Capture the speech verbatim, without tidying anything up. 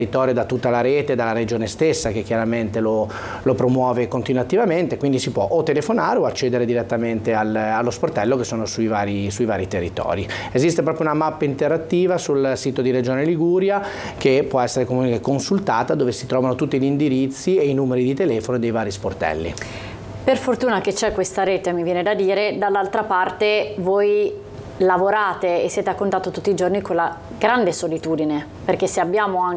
da tutta la rete, dalla regione stessa che chiaramente lo, lo promuove continuativamente, quindi si può o telefonare o accedere direttamente al, allo sportello che sono sui vari, sui vari territori. Esiste proprio una mappa interattiva sul sito di Regione Liguria che può essere comunque consultata, dove si trovano tutti gli indirizzi e i numeri di telefono dei vari sportelli. Per fortuna che c'è questa rete, mi viene da dire, dall'altra parte voi lavorate e siete a contatto tutti i giorni con la grande solitudine, perché se abbiamo anche